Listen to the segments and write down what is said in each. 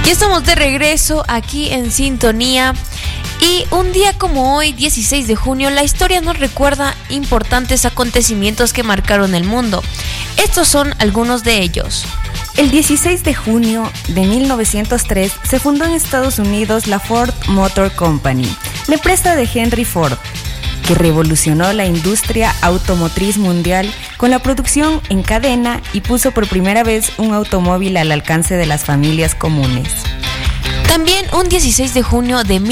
Ya estamos de regreso aquí en Sintonía y un día como hoy, 16 de junio, la historia nos recuerda importantes acontecimientos que marcaron el mundo. Estos son algunos de ellos. El 16 de junio de 1903 se fundó en Estados Unidos la Ford Motor Company, la empresa de Henry Ford, que revolucionó la industria automotriz mundial con la producción en cadena y puso por primera vez un automóvil al alcance de las familias comunes. También un 16 de junio de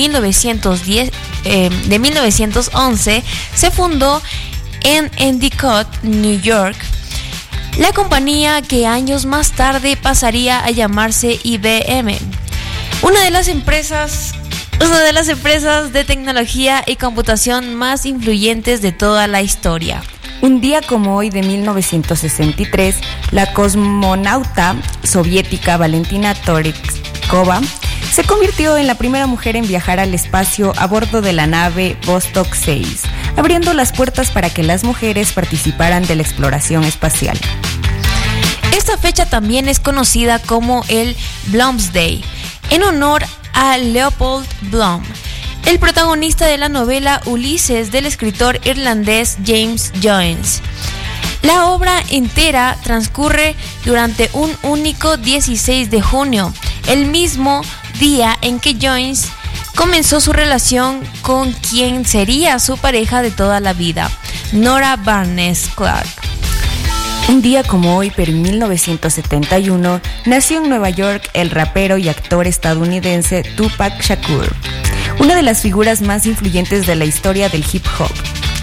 1911 se fundó en Endicott, New York, la compañía que años más tarde pasaría a llamarse IBM, una de las empresas de tecnología y computación más influyentes de toda la historia. Un día como hoy de 1963, la cosmonauta soviética Valentina Tereshkova se convirtió en la primera mujer en viajar al espacio a bordo de la nave Vostok 6, abriendo las puertas para que las mujeres participaran de la exploración espacial. Esta fecha también es conocida como el Bloomsday, en honor a Leopold Bloom, el protagonista de la novela Ulises del escritor irlandés James Joyce. La obra entera transcurre durante un único 16 de junio, el mismo día en que Joyce comenzó su relación con quien sería su pareja de toda la vida, Nora Barnes Clark. Un día como hoy, pero en 1971, nació en Nueva York el rapero y actor estadounidense Tupac Shakur, una de las figuras más influyentes de la historia del hip hop.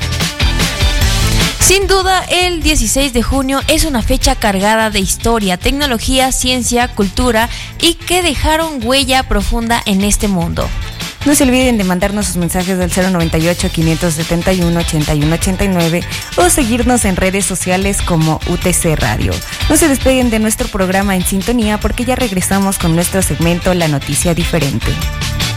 Sin duda, el 16 de junio es una fecha cargada de historia, tecnología, ciencia, cultura y que dejaron huella profunda en este mundo. No se olviden de mandarnos sus mensajes del 098-571-8189 o seguirnos en redes sociales como UTC Radio. No se despeguen de nuestro programa En Sintonía porque ya regresamos con nuestro segmento La Noticia Diferente.